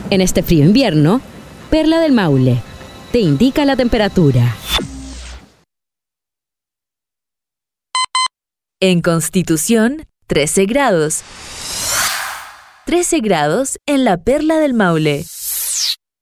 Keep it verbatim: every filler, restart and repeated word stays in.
En este frío invierno, Perla del Maule te indica la temperatura. En Constitución, trece grados. trece grados en la Perla del Maule.